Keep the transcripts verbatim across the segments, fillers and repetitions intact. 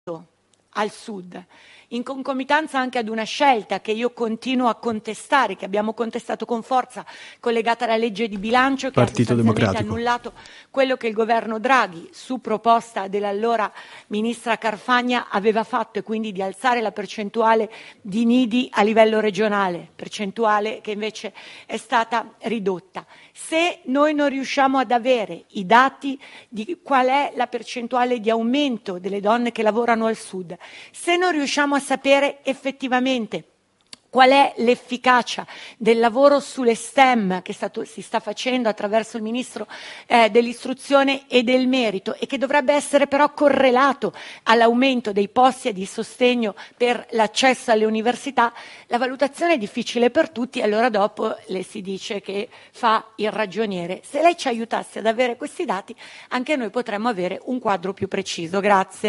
al Sud, in concomitanza anche ad una scelta che io continuo a contestare, che abbiamo contestato con forza, collegata alla legge di bilancio, che Partito ha sostanzialmente Democratico. annullato quello che il governo Draghi, su proposta dell'allora ministra Carfagna, aveva fatto, e quindi di alzare la percentuale di nidi a livello regionale, percentuale che invece è stata ridotta. Se noi non riusciamo ad avere i dati di qual è la percentuale di aumento delle donne che lavorano al Sud, se non riusciamo a sapere effettivamente qual è l'efficacia del lavoro sulle STEM che stato, si sta facendo attraverso il Ministro eh, dell'Istruzione e del Merito, e che dovrebbe essere però correlato all'aumento dei posti di sostegno per l'accesso alle università, la valutazione è difficile per tutti, e allora dopo le si dice che fa il ragioniere. Se lei ci aiutasse ad avere questi dati, anche noi potremmo avere un quadro più preciso. Grazie.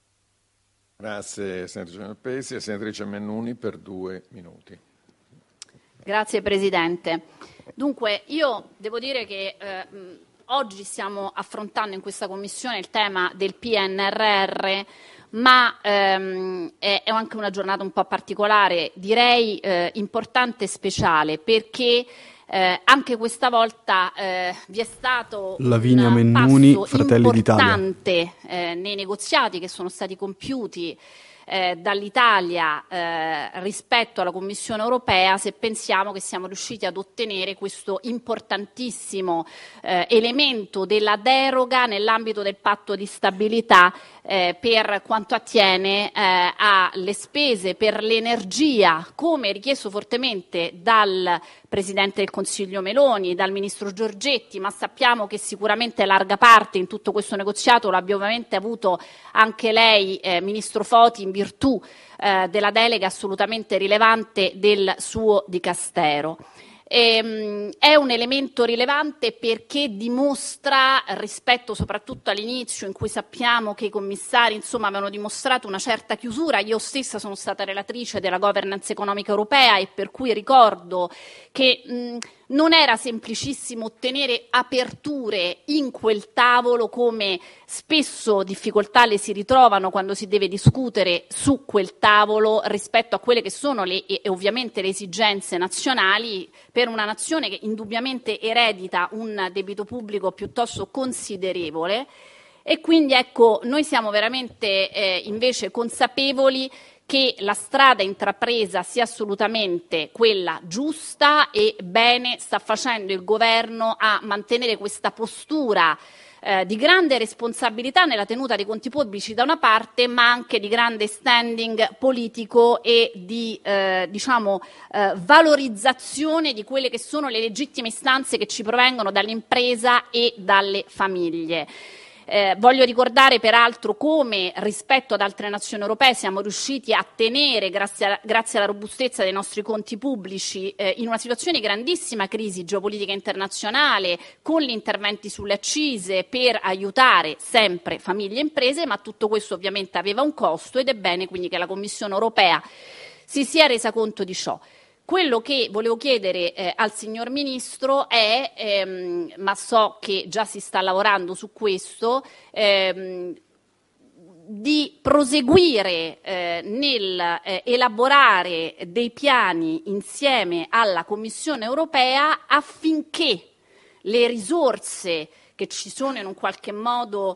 Grazie senatrice Malpezzi. E senatrice Mennuni per due minuti. Grazie Presidente. Dunque, io devo dire che eh, oggi stiamo affrontando in questa Commissione il tema del P N R R, ma ehm, è, è anche una giornata un po' particolare, direi eh, importante e speciale, perché Eh, anche questa volta eh, vi è stato Lavinia un Mennuni, passo Fratelli d'Italia. importante eh, nei negoziati che sono stati compiuti eh, dall'Italia eh, rispetto alla Commissione europea, se pensiamo che siamo riusciti ad ottenere questo importantissimo eh, elemento della deroga nell'ambito del patto di stabilità eh, per quanto attiene eh, alle spese per l'energia, come richiesto fortemente dal Presidente del Consiglio Meloni, dal Ministro Giorgetti, ma sappiamo che sicuramente larga parte in tutto questo negoziato l'abbia ovviamente avuto anche lei, eh, Ministro Foti, in virtù eh, della delega assolutamente rilevante del suo dicastero. Ehm, è un elemento rilevante perché dimostra, rispetto soprattutto all'inizio in cui sappiamo che i commissari insomma avevano dimostrato una certa chiusura, io stessa sono stata relatrice della governance economica europea e per cui ricordo che mh, non era semplicissimo ottenere aperture in quel tavolo, come spesso difficoltà le si ritrovano quando si deve discutere su quel tavolo rispetto a quelle che sono le, e ovviamente le esigenze nazionali per una nazione che indubbiamente eredita un debito pubblico piuttosto considerevole. E quindi ecco, noi siamo veramente eh, invece consapevoli che la strada intrapresa sia assolutamente quella giusta, e bene sta facendo il Governo a mantenere questa postura eh, di grande responsabilità nella tenuta dei conti pubblici da una parte, ma anche di grande standing politico e di eh, diciamo, eh, valorizzazione di quelle che sono le legittime istanze che ci provengono dall'impresa e dalle famiglie. Eh, voglio ricordare peraltro come rispetto ad altre nazioni europee siamo riusciti a tenere, grazie, a, grazie alla robustezza dei nostri conti pubblici, eh, in una situazione di grandissima crisi geopolitica internazionale, con gli interventi sulle accise per aiutare sempre famiglie e imprese, ma tutto questo ovviamente aveva un costo, ed è bene quindi che la Commissione europea si sia resa conto di ciò. Quello che volevo chiedere eh, al signor Ministro è, ehm, ma so che già si sta lavorando su questo, ehm, di proseguire eh, nel eh, elaborare dei piani insieme alla Commissione europea affinché le risorse che ci sono in un qualche modo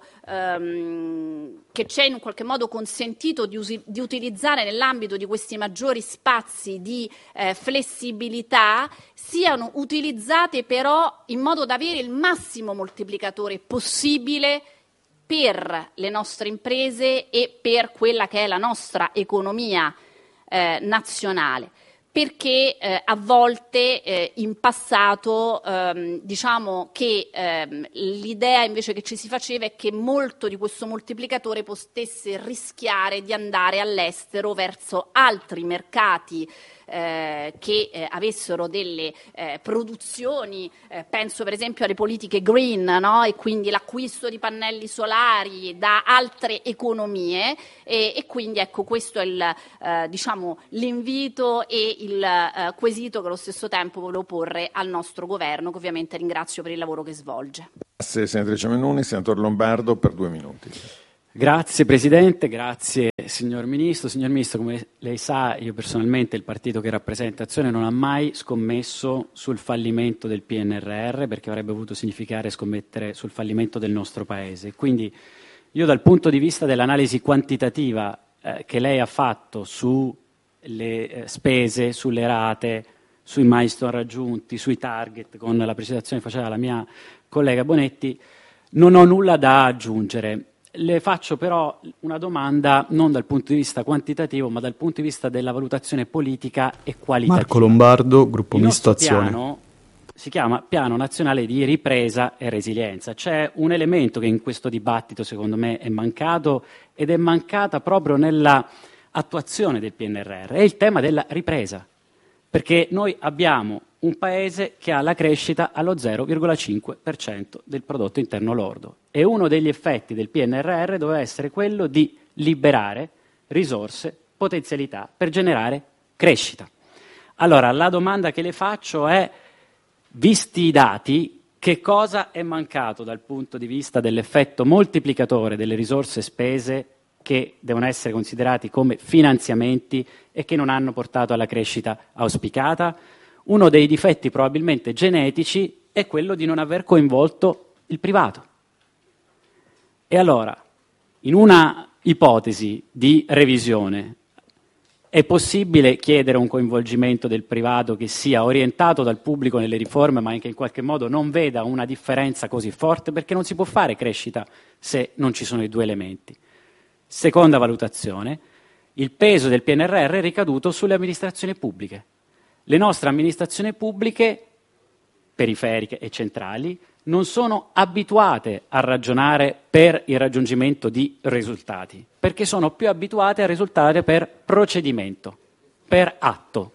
ehm, che c'è in un qualche modo consentito di, usi, di utilizzare nell'ambito di questi maggiori spazi di eh, flessibilità siano utilizzate però in modo da avere il massimo moltiplicatore possibile per le nostre imprese e per quella che è la nostra economia eh, nazionale. Perché eh, a volte eh, in passato ehm, diciamo che ehm, l'idea invece che ci si faceva è che molto di questo moltiplicatore potesse rischiare di andare all'estero verso altri mercati eh, che eh, avessero delle eh, produzioni, eh, penso per esempio alle politiche green, no? E quindi l'acquisto di pannelli solari da altre economie, e, e quindi ecco questo è il, eh, diciamo, l'invito e il eh, quesito che allo stesso tempo volevo porre al nostro Governo, che ovviamente ringrazio per il lavoro che svolge. Grazie senatrice Mennuni. Senatore Lombardo per due minuti. Grazie Presidente, grazie signor Ministro. Signor Ministro, come lei sa, io personalmente, il partito che rappresenta Azione, non ha mai scommesso sul fallimento del P N R R, perché avrebbe avuto significare scommettere sul fallimento del nostro Paese. Quindi io, dal punto di vista dell'analisi quantitativa eh, che lei ha fatto sulle eh, spese, sulle rate, sui milestone raggiunti, sui target, con la presentazione che faceva la mia collega Bonetti, non ho nulla da aggiungere. Le faccio però una domanda non dal punto di vista quantitativo, ma dal punto di vista della valutazione politica e qualitativa. Marco Lombardo, Gruppo Il Misto nostro Azione. piano si chiama Piano Nazionale di Ripresa e Resilienza. C'è un elemento che in questo dibattito secondo me è mancato, ed è mancata proprio nella attuazione del P N R R, è il tema della ripresa, perché noi abbiamo un Paese che ha la crescita allo zero virgola cinque per cento del prodotto interno lordo, e uno degli effetti del P N R R doveva essere quello di liberare risorse, potenzialità per generare crescita. Allora, la domanda che le faccio è: visti i dati, che cosa è mancato dal punto di vista dell'effetto moltiplicatore delle risorse spese, che devono essere considerati come finanziamenti e che non hanno portato alla crescita auspicata? Uno dei difetti probabilmente genetici è quello di non aver coinvolto il privato. E allora, in una ipotesi di revisione, è possibile chiedere un coinvolgimento del privato che sia orientato dal pubblico nelle riforme, ma che in qualche modo non veda una differenza così forte, perché non si può fare crescita se non ci sono i due elementi. Seconda valutazione: il peso del P N R R è ricaduto sulle amministrazioni pubbliche. Le nostre amministrazioni pubbliche, periferiche e centrali, non sono abituate a ragionare per il raggiungimento di risultati, perché sono più abituate a risultare per procedimento, per atto.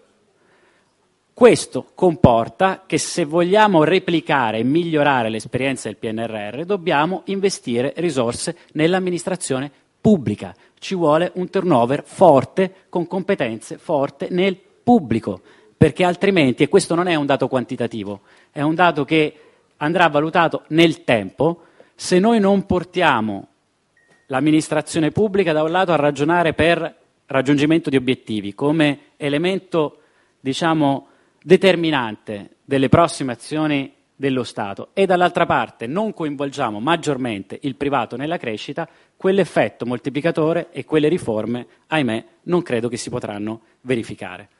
Questo comporta che, se vogliamo replicare e migliorare l'esperienza del P N R R, dobbiamo investire risorse nell'amministrazione pubblica. Ci vuole un turnover forte, con competenze forte nel pubblico, perché altrimenti, e questo non è un dato quantitativo, è un dato che andrà valutato nel tempo, se noi non portiamo l'amministrazione pubblica da un lato a ragionare per raggiungimento di obiettivi come elemento, diciamo, determinante delle prossime azioni dello Stato, e dall'altra parte non coinvolgiamo maggiormente il privato nella crescita, quell'effetto moltiplicatore e quelle riforme, ahimè, non credo che si potranno verificare.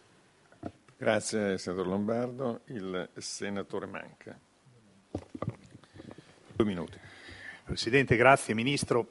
Grazie, senatore Lombardo. Il senatore Manca. Due minuti. Presidente, grazie. Ministro,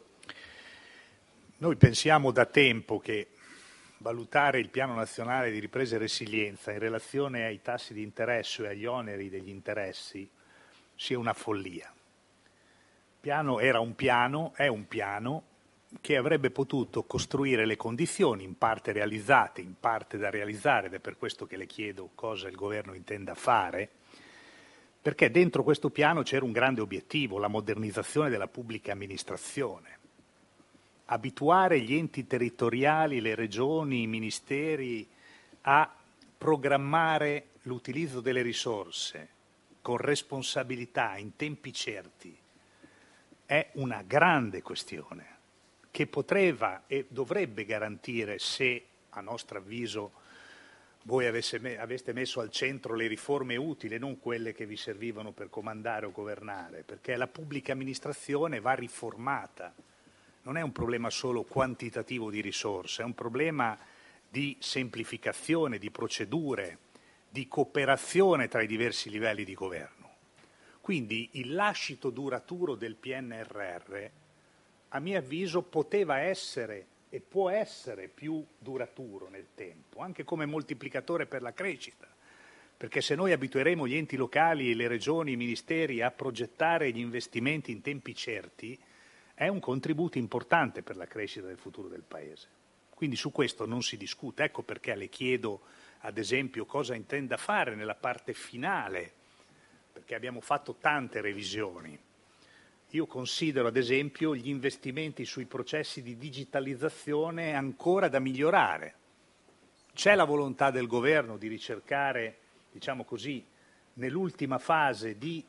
noi pensiamo da tempo che valutare il Piano Nazionale di Ripresa e Resilienza in relazione ai tassi di interesse e agli oneri degli interessi sia una follia. Il piano era un piano, è un piano che avrebbe potuto costruire le condizioni, in parte realizzate, in parte da realizzare, ed è per questo che le chiedo cosa il Governo intenda fare, perché dentro questo piano c'era un grande obiettivo, la modernizzazione della pubblica amministrazione. Abituare gli enti territoriali, le regioni, i ministeri a programmare l'utilizzo delle risorse con responsabilità in tempi certi è una grande questione che poteva e dovrebbe garantire, se a nostro avviso voi avesse me, aveste messo al centro le riforme utili, non quelle che vi servivano per comandare o governare, perché la pubblica amministrazione va riformata. Non è un problema solo quantitativo di risorse, è un problema di semplificazione, di procedure, di cooperazione tra i diversi livelli di governo. Quindi il lascito duraturo del P N R R, a mio avviso, poteva essere e può essere più duraturo nel tempo, anche come moltiplicatore per la crescita, perché se noi abitueremo gli enti locali, le regioni, i ministeri a progettare gli investimenti in tempi certi, è un contributo importante per la crescita del futuro del Paese. Quindi su questo non si discute. Ecco perché le chiedo, ad esempio, cosa intenda fare nella parte finale, perché abbiamo fatto tante revisioni. Io considero, ad esempio, gli investimenti sui processi di digitalizzazione ancora da migliorare. C'è la volontà del Governo di ricercare, diciamo così, nell'ultima fase di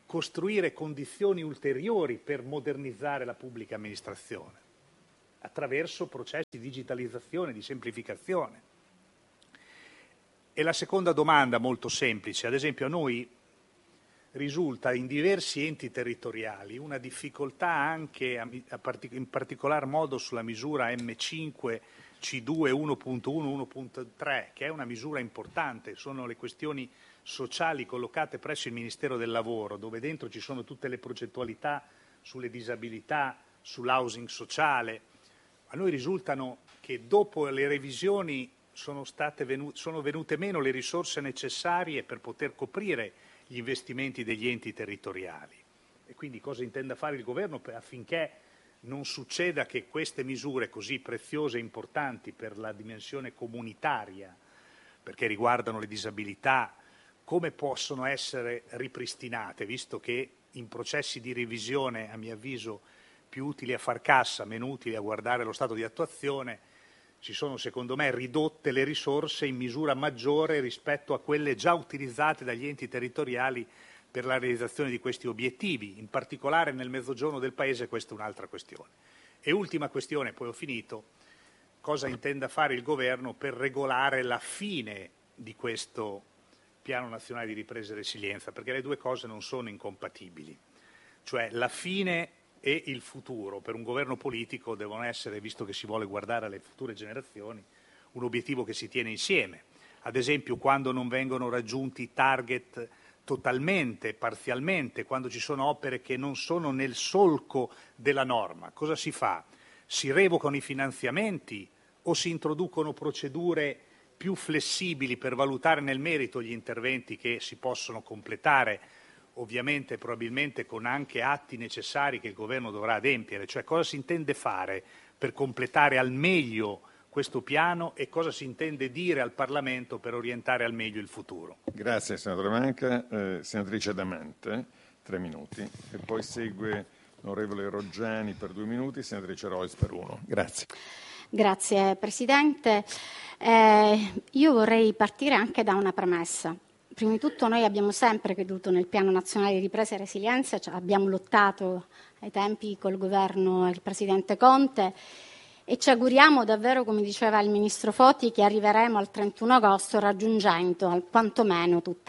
costruire condizioni ulteriori per modernizzare la pubblica amministrazione attraverso processi di digitalizzazione, di semplificazione. E la seconda domanda molto semplice, ad esempio a noi risulta in diversi enti territoriali una difficoltà anche a partic- in particolar modo sulla misura M cinque C due uno punto uno uno punto tre, che è una misura importante, sono le questioni sociali collocate presso il Ministero del Lavoro, dove dentro ci sono tutte le progettualità sulle disabilità, sull'housing sociale. A noi risultano che dopo le revisioni sono, state venu- sono venute meno le risorse necessarie per poter coprire gli investimenti degli enti territoriali. E quindi cosa intende fare il Governo per, affinché non succeda che queste misure così preziose e importanti per la dimensione comunitaria, perché riguardano le disabilità, come possono essere ripristinate, visto che in processi di revisione, a mio avviso, più utili a far cassa, meno utili a guardare lo stato di attuazione, ci sono secondo me ridotte le risorse in misura maggiore rispetto a quelle già utilizzate dagli enti territoriali per la realizzazione di questi obiettivi, in particolare nel mezzogiorno del Paese. Questa è un'altra questione. E ultima questione, poi ho finito, cosa intenda fare il Governo per regolare la fine di questo Piano Nazionale di Ripresa e Resilienza, perché le due cose non sono incompatibili, cioè la fine e il futuro per un governo politico devono essere, visto che si vuole guardare alle future generazioni, un obiettivo che si tiene insieme. Ad esempio quando non vengono raggiunti i target totalmente, parzialmente, quando ci sono opere che non sono nel solco della norma, cosa si fa? Si revocano i finanziamenti o si introducono procedure più flessibili per valutare nel merito gli interventi che si possono completare, ovviamente probabilmente con anche atti necessari che il Governo dovrà adempiere, cioè cosa si intende fare per completare al meglio questo piano e cosa si intende dire al Parlamento per orientare al meglio il futuro. Grazie senatore Manca. Eh, senatrice Damante, tre minuti, e poi segue l'onorevole Roggiani per due minuti, senatrice Rois per uno. Grazie. Grazie Presidente. Eh, io vorrei partire anche da una premessa. Prima di tutto noi abbiamo sempre creduto nel Piano Nazionale di Ripresa e Resilienza, cioè abbiamo lottato ai tempi col governo del Presidente Conte e ci auguriamo davvero, come diceva il Ministro Foti, che arriveremo al trentuno agosto raggiungendo quantomeno tutti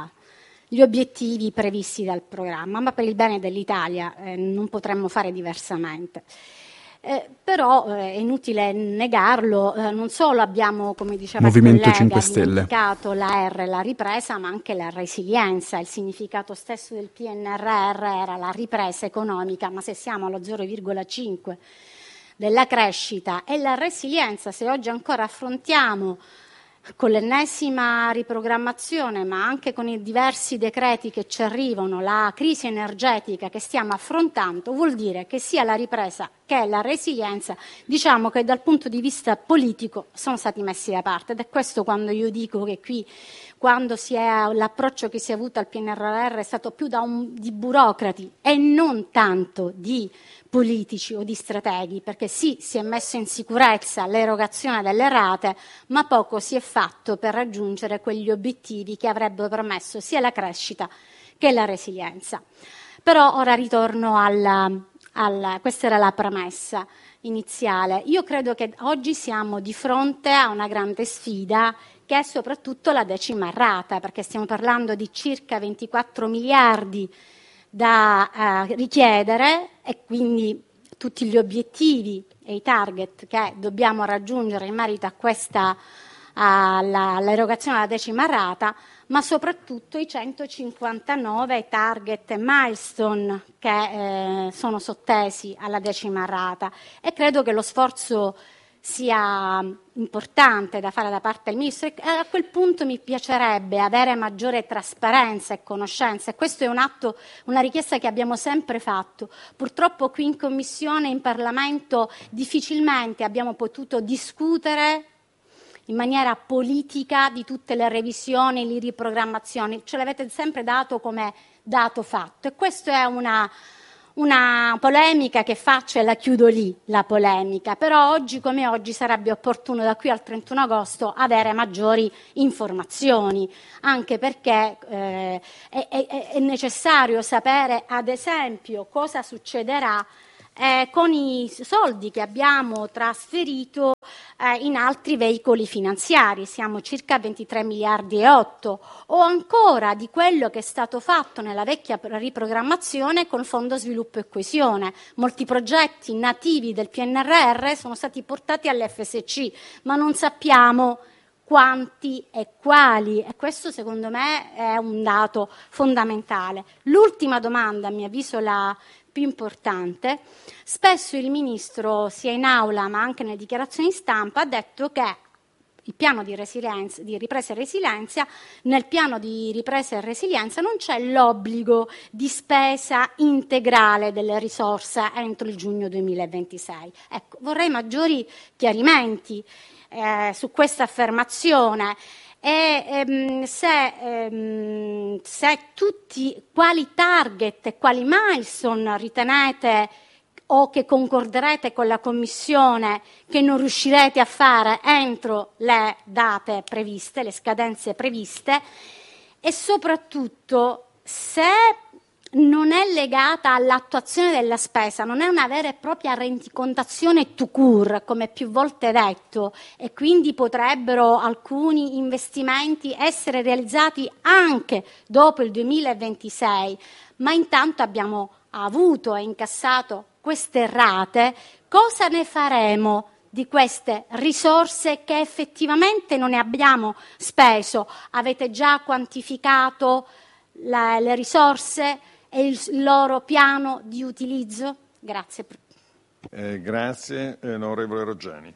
gli obiettivi previsti dal programma, ma per il bene dell'Italia eh, non potremmo fare diversamente. Eh, però eh, è inutile negarlo, eh, non solo abbiamo, come diceva Movimento il collega, cinque Stelle, dimenticato la R, la ripresa, ma anche la resilienza. Il significato stesso del P N R R era la ripresa economica, ma se siamo allo zero virgola cinque della crescita e la resilienza, se oggi ancora affrontiamo con l'ennesima riprogrammazione, ma anche con i diversi decreti che ci arrivano, la crisi energetica che stiamo affrontando, vuol dire che sia la ripresa che la resilienza, diciamo che dal punto di vista politico sono stati messi da parte. Ed è questo quando io dico che qui, quando si è, l'approccio che si è avuto al P N R R è stato più da un, di burocrati e non tanto di politici o di strateghi, perché sì, si è messo in sicurezza l'erogazione delle rate, ma poco si è fatto per raggiungere quegli obiettivi che avrebbero permesso sia la crescita che la resilienza. Però ora ritorno alla, alla questa era la premessa iniziale. Io credo che oggi siamo di fronte a una grande sfida che è soprattutto la decima rata, perché stiamo parlando di circa ventiquattro miliardi da uh, richiedere e quindi tutti gli obiettivi e i target che dobbiamo raggiungere in merito a questa alla, all'erogazione della decima rata, ma soprattutto i centocinquantanove target e milestone che eh, sono sottesi alla decima rata. E credo che lo sforzo sia importante da fare da parte del Ministro e a quel punto mi piacerebbe avere maggiore trasparenza e conoscenza, e questo è un atto, una richiesta che abbiamo sempre fatto. Purtroppo qui in Commissione, in Parlamento, difficilmente abbiamo potuto discutere in maniera politica di tutte le revisioni, le riprogrammazioni, ce l'avete sempre dato come dato fatto, e questo è una una polemica che faccio e la chiudo lì, la polemica, però oggi come oggi sarebbe opportuno da qui al trentuno agosto avere maggiori informazioni, anche perché eh, è, è, è necessario sapere, ad esempio, cosa succederà Eh, con i soldi che abbiamo trasferito eh, in altri veicoli finanziari, siamo circa ventitré miliardi e otto, o ancora di quello che è stato fatto nella vecchia riprogrammazione col Fondo Sviluppo e Coesione. Molti progetti nativi del P N R R sono stati portati all'F S C, ma non sappiamo quanti e quali, e questo secondo me è un dato fondamentale. L'ultima domanda, a mio avviso la più importante: spesso il Ministro, sia in aula ma anche nelle dichiarazioni stampa, ha detto che il piano di, resilienza, di ripresa e resilienza, nel piano di ripresa e resilienza non c'è l'obbligo di spesa integrale delle risorse entro il giugno duemilaventisei. Ecco, vorrei maggiori chiarimenti eh, su questa affermazione. E ehm, se, ehm, se tutti, quali target e quali milestone ritenete o che concorderete con la Commissione che non riuscirete a fare entro le date previste, le scadenze previste, e soprattutto se non è legata all'attuazione della spesa, non è una vera e propria rendicontazione tout court, come più volte detto, e quindi potrebbero alcuni investimenti essere realizzati anche dopo il duemilaventisei, ma intanto abbiamo avuto e incassato queste rate. Cosa ne faremo di queste risorse che effettivamente non ne abbiamo speso? Avete già quantificato la, le risorse e il loro piano di utilizzo? Grazie. Eh, grazie, eh, onorevole Roggiani.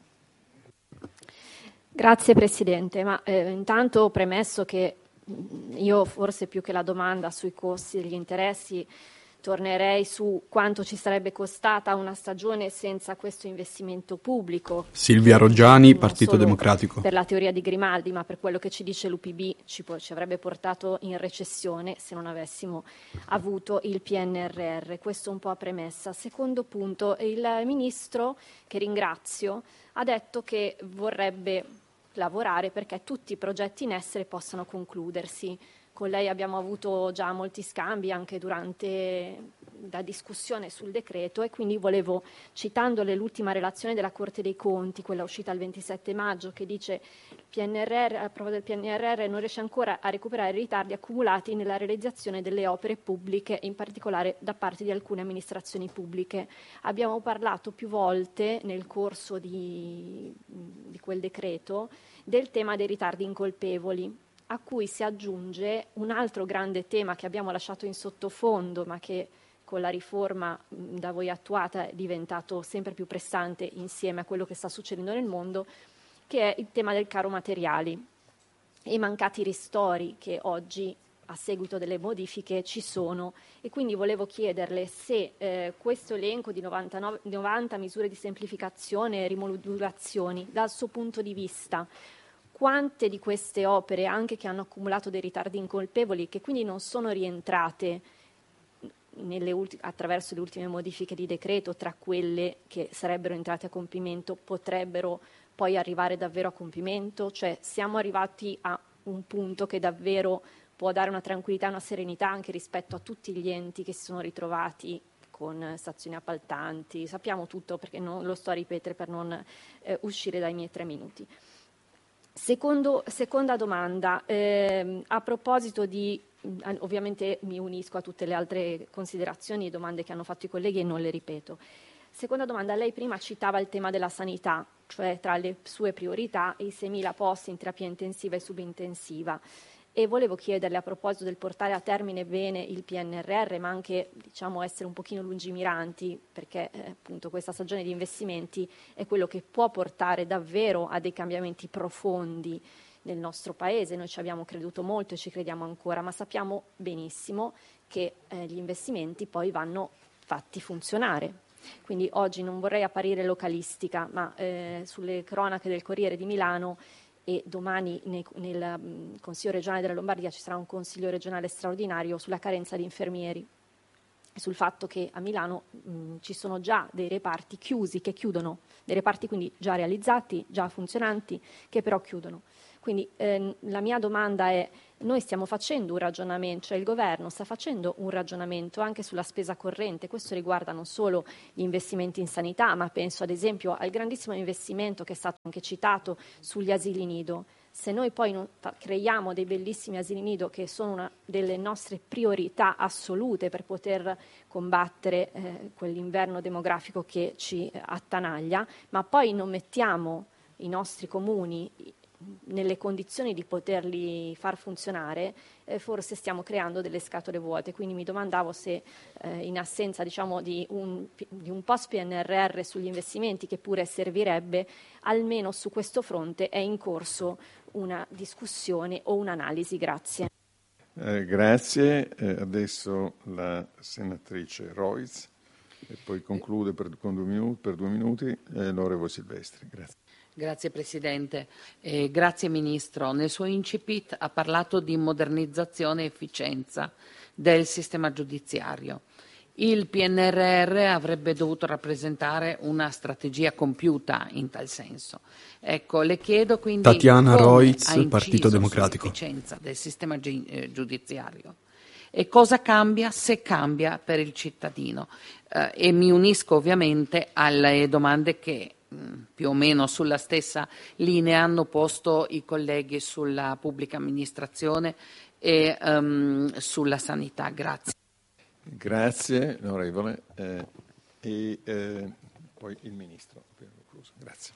Grazie Presidente, ma eh, intanto premesso che io forse più che la domanda sui costi e gli interessi tornerei su quanto ci sarebbe costata una stagione senza questo investimento pubblico. Silvia Roggiani, Partito Democratico. Per la teoria di Grimaldi, ma per quello che ci dice l'U P B ci, po- ci avrebbe portato in recessione se non avessimo avuto il P N R R. Questo un po' a premessa. Secondo punto, il Ministro, che ringrazio, ha detto che vorrebbe lavorare perché tutti i progetti in essere possano concludersi. Con lei abbiamo avuto già molti scambi anche durante la discussione sul decreto, e quindi volevo, citandole l'ultima relazione della Corte dei Conti, quella uscita il ventisette maggio, che dice il P N R R, la prova del P N R R non riesce ancora a recuperare i ritardi accumulati nella realizzazione delle opere pubbliche, in particolare da parte di alcune amministrazioni pubbliche. Abbiamo parlato più volte nel corso di, di quel decreto del tema dei ritardi incolpevoli, a cui si aggiunge un altro grande tema che abbiamo lasciato in sottofondo, ma che con la riforma da voi attuata è diventato sempre più pressante insieme a quello che sta succedendo nel mondo, che è il tema del caro materiali e i mancati ristori che oggi, a seguito delle modifiche, ci sono. E quindi volevo chiederle se eh, questo elenco di novantanove, novanta misure di semplificazione e rimodulazioni, dal suo punto di vista, quante di queste opere, anche che hanno accumulato dei ritardi incolpevoli, che quindi non sono rientrate nelle ulti- attraverso le ultime modifiche di decreto, tra quelle che sarebbero entrate a compimento, potrebbero poi arrivare davvero a compimento? Cioè siamo arrivati a un punto che davvero può dare una tranquillità e una serenità anche rispetto a tutti gli enti che si sono ritrovati con stazioni appaltanti. Sappiamo tutto, perché non lo sto a ripetere per non eh, uscire dai miei tre minuti. Secondo, seconda domanda, ehm, a proposito di, ovviamente mi unisco a tutte le altre considerazioni e domande che hanno fatto i colleghi e non le ripeto. Seconda domanda, lei prima citava il tema della sanità, cioè tra le sue priorità i seimila posti in terapia intensiva e subintensiva, e volevo chiederle, a proposito del portare a termine bene il P N R R, ma anche, diciamo, essere un pochino lungimiranti, perché eh, appunto questa stagione di investimenti è quello che può portare davvero a dei cambiamenti profondi nel nostro Paese. Noi ci abbiamo creduto molto e ci crediamo ancora, ma sappiamo benissimo che eh, gli investimenti poi vanno fatti funzionare. Quindi oggi non vorrei apparire localistica, ma eh, sulle cronache del Corriere di Milano e domani nei, nel um, Consiglio regionale della Lombardia ci sarà un Consiglio regionale straordinario sulla carenza di infermieri. sul fatto che a Milano mh, ci sono già dei reparti chiusi che chiudono, dei reparti quindi già realizzati, già funzionanti, che però chiudono. Quindi eh, la mia domanda è: noi stiamo facendo un ragionamento, cioè il governo sta facendo un ragionamento anche sulla spesa corrente? Questo riguarda non solo gli investimenti in sanità, ma penso ad esempio al grandissimo investimento che è stato anche citato sugli asili nido. Se noi poi non fa- creiamo dei bellissimi asili nido, che sono una delle nostre priorità assolute per poter combattere eh, quell'inverno demografico che ci eh, attanaglia, ma poi non mettiamo i nostri comuni nelle condizioni di poterli far funzionare, eh, forse stiamo creando delle scatole vuote. Quindi mi domandavo se eh, in assenza diciamo, di un, di un post P N R R sugli investimenti, che pure servirebbe, almeno su questo fronte è in corso una discussione o un'analisi. Grazie. Eh, grazie. Eh, adesso la senatrice Roiz e poi conclude per, con due minuti, per due minuti eh, l'onorevole Silvestri. Grazie. Grazie Presidente. Eh, grazie Ministro. Nel suo incipit ha parlato di modernizzazione e efficienza del sistema giudiziario. Il P N R R avrebbe dovuto rappresentare una strategia compiuta in tal senso. Ecco, le chiedo quindi Tatiana come Roiz, ha inciso Partito Democratico. sull'efficienza del sistema gi- eh, giudiziario e cosa cambia, se cambia, per il cittadino. Eh, e mi unisco ovviamente alle domande che più o meno sulla stessa linea hanno posto i colleghi sulla pubblica amministrazione e um, sulla sanità. Grazie. Grazie, onorevole. Eh, e eh, poi il Ministro. Grazie.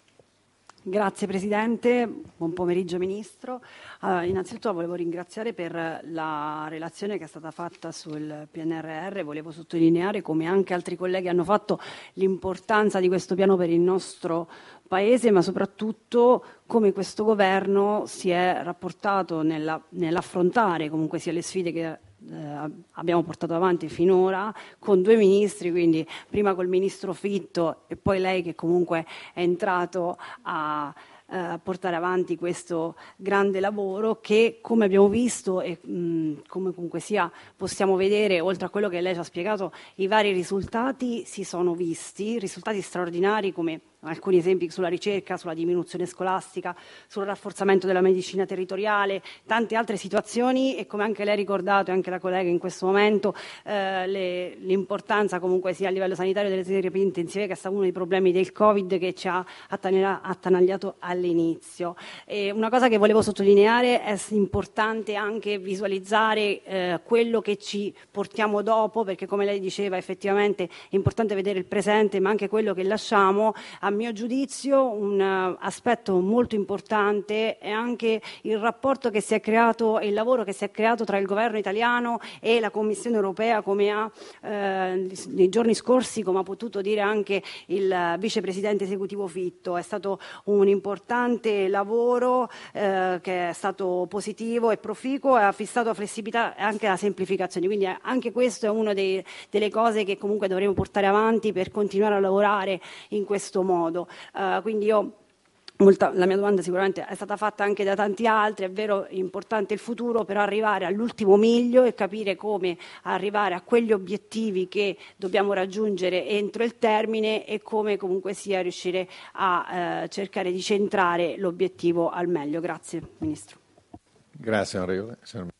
Grazie Presidente, buon pomeriggio Ministro. Uh, innanzitutto volevo ringraziare per la relazione che è stata fatta sul P N R R. Volevo sottolineare, come anche altri colleghi hanno fatto, l'importanza di questo piano per il nostro Paese, ma soprattutto come questo governo si è rapportato nella, nell'affrontare comunque sia le sfide che Eh, abbiamo portato avanti finora con due ministri, quindi prima col ministro Fitto e poi lei che comunque è entrato a eh, portare avanti questo grande lavoro che, come abbiamo visto e mh, come comunque sia possiamo vedere, oltre a quello che lei ci ha spiegato, i vari risultati si sono visti, risultati straordinari, come alcuni esempi sulla ricerca, sulla diminuzione scolastica, sul rafforzamento della medicina territoriale, tante altre situazioni, e come anche lei ha ricordato e anche la collega in questo momento, eh, le, l'importanza comunque sia a livello sanitario delle terapie intensive, che è stato uno dei problemi del Covid che ci ha attanagliato all'inizio. E una cosa che volevo sottolineare: è importante anche visualizzare eh, quello che ci portiamo dopo, perché come lei diceva effettivamente è importante vedere il presente ma anche quello che lasciamo. A mio giudizio un uh, aspetto molto importante è anche il rapporto che si è creato e il lavoro che si è creato tra il governo italiano e la Commissione europea, come ha eh, nei giorni scorsi, come ha potuto dire anche il uh, vicepresidente esecutivo Fitto. È stato un importante lavoro eh, che è stato positivo e proficuo e ha fissato la flessibilità e anche la semplificazione, quindi anche questo è una delle cose che comunque dovremo portare avanti per continuare a lavorare in questo modo. Uh, quindi io molta, la mia domanda sicuramente è stata fatta anche da tanti altri. È vero, è importante il futuro, però arrivare all'ultimo miglio e capire come arrivare a quegli obiettivi che dobbiamo raggiungere entro il termine e come comunque sia riuscire a eh, cercare di centrare l'obiettivo al meglio. Grazie Ministro. Grazie onorevole.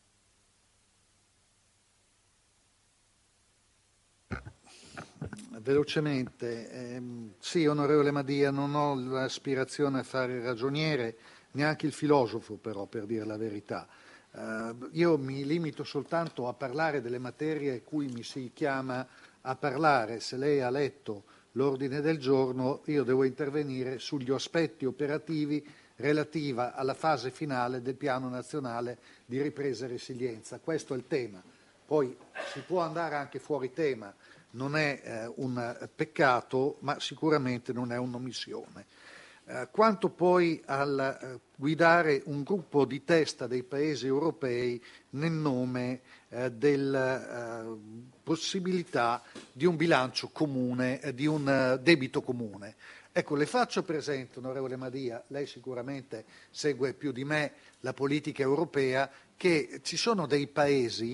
Velocemente, ehm, sì, onorevole Madia, non ho l'aspirazione a fare il ragioniere, neanche il filosofo però, per dire la verità. Eh, io mi limito soltanto a parlare delle materie a cui mi si chiama a parlare. Se lei ha letto l'ordine del giorno, io devo intervenire sugli aspetti operativi relativa alla fase finale del Piano Nazionale di Ripresa e Resilienza. Questo è il tema. Poi si può andare anche fuori tema. Non è eh, un peccato, ma sicuramente non è un'omissione. Eh, quanto poi al eh, guidare un gruppo di testa dei paesi europei nel nome eh, della eh, possibilità di un bilancio comune, eh, di un uh, debito comune. Ecco, le faccio presente, onorevole Madia, lei sicuramente segue più di me la politica europea, che ci sono dei paesi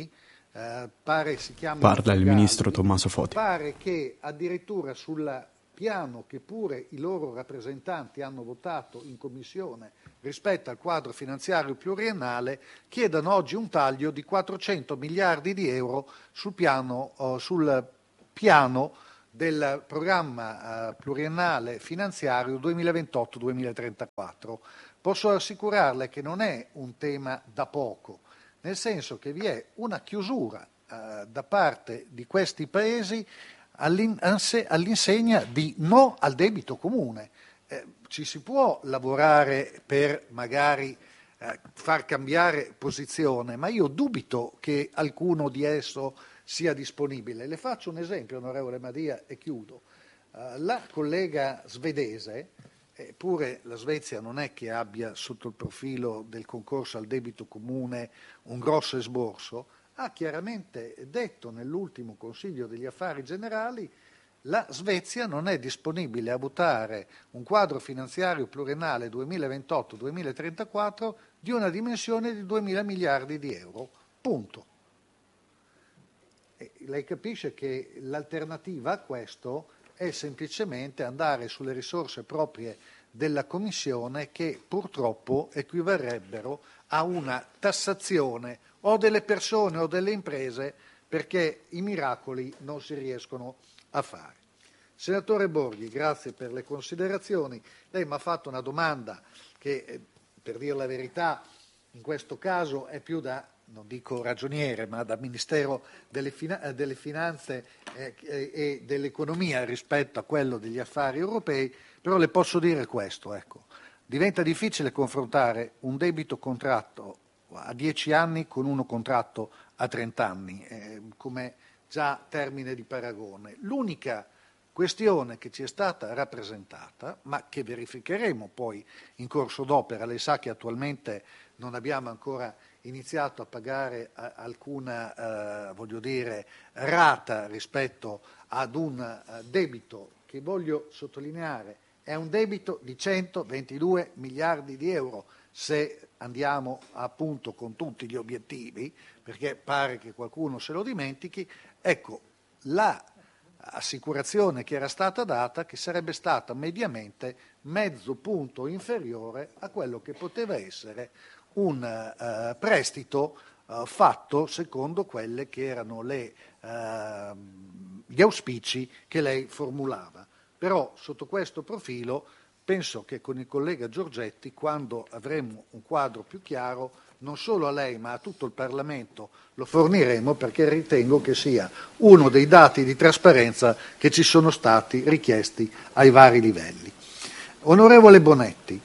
eh, pare si chiama... Parla il ministro Tommaso Foti. Pare che addirittura sul piano che pure i loro rappresentanti hanno votato in commissione rispetto al quadro finanziario pluriennale chiedano oggi un taglio di quattrocento miliardi di euro sul piano, uh, sul piano del programma uh, pluriennale finanziario duemilaventotto duemilatrentaquattro. Posso assicurarle che non è un tema da poco, nel senso che vi è una chiusura uh, da parte di questi paesi all'insegna di no al debito comune. Eh, ci si può lavorare per magari eh, far cambiare posizione, ma io dubito che alcuno di esso sia disponibile. Le faccio un esempio, onorevole Madia, e chiudo. Uh, la collega svedese, eppure la Svezia non è che abbia sotto il profilo del concorso al debito comune un grosso esborso, ha chiaramente detto nell'ultimo Consiglio degli Affari Generali la Svezia non è disponibile a votare un quadro finanziario pluriennale duemilaventotto duemilatrentaquattro di una dimensione di duemila miliardi di euro. Punto. E lei capisce che l'alternativa a questo è semplicemente andare sulle risorse proprie della Commissione che purtroppo equivarrebbero a una tassazione o delle persone o delle imprese, perché i miracoli non si riescono a fare. Senatore Borghi, grazie per le considerazioni. Lei mi ha fatto una domanda che, per dire la verità, in questo caso è più da, non dico ragioniere, ma da Ministero delle, Fina- delle Finanze eh, e dell'Economia rispetto a quello degli affari europei, però le posso dire questo, ecco. Diventa difficile confrontare un debito contratto a dieci anni con uno contratto a trenta anni, eh, come già termine di paragone. L'unica questione che ci è stata rappresentata, ma che verificheremo poi in corso d'opera, lei sa che attualmente non abbiamo ancora iniziato a pagare a, alcuna, eh, voglio dire, rata rispetto ad un uh, debito che, voglio sottolineare, è un debito di centoventidue miliardi di euro, se andiamo appunto con tutti gli obiettivi, perché pare che qualcuno se lo dimentichi. Ecco, la assicurazione che era stata data che sarebbe stata mediamente mezzo punto inferiore a quello che poteva essere un uh, prestito uh, fatto secondo quelle che erano le, uh, gli auspici che lei formulava. Però sotto questo profilo penso che con il collega Giorgetti, quando avremo un quadro più chiaro, non solo a lei ma a tutto il Parlamento lo forniremo, perché ritengo che sia uno dei dati di trasparenza che ci sono stati richiesti ai vari livelli. Onorevole Bonetti,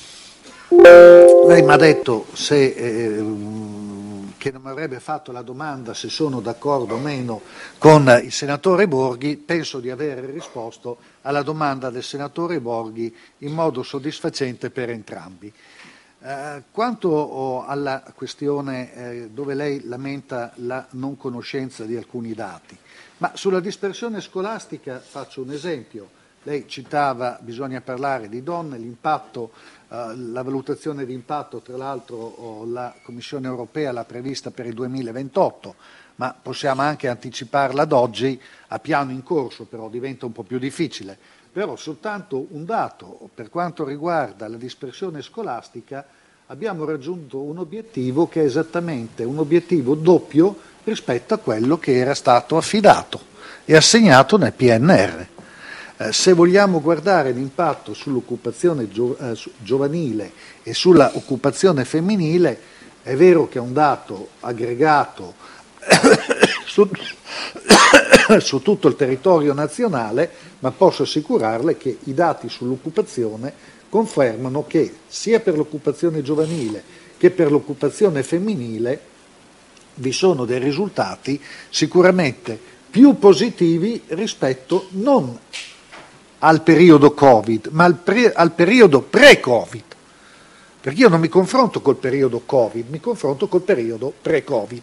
lei mi ha detto se, eh, che non mi avrebbe fatto la domanda se sono d'accordo o meno con il senatore Borghi. Penso di aver risposto alla domanda del senatore Borghi in modo soddisfacente per entrambi. Eh, quanto oh, alla questione eh, dove lei lamenta la non conoscenza di alcuni dati, ma sulla dispersione scolastica faccio un esempio. Lei citava, bisogna parlare di donne, l'impatto, eh, la valutazione di impatto, tra l'altro oh, la Commissione europea l'ha prevista per il duemilaventotto, ma possiamo anche anticiparla ad oggi, a piano in corso, però diventa un po' più difficile. Però soltanto un dato, per quanto riguarda la dispersione scolastica, abbiamo raggiunto un obiettivo che è esattamente un obiettivo doppio rispetto a quello che era stato affidato e assegnato nel P N R. Eh, se vogliamo guardare l'impatto sull'occupazione gio- eh, giovanile e sulla occupazione femminile, è vero che è un dato aggregato su, su tutto il territorio nazionale, ma posso assicurarle che i dati sull'occupazione confermano che sia per l'occupazione giovanile che per l'occupazione femminile vi sono dei risultati sicuramente più positivi rispetto non al periodo Covid, ma al, pre, al periodo pre-Covid. Perché io non mi confronto col periodo Covid, mi confronto col periodo pre-Covid.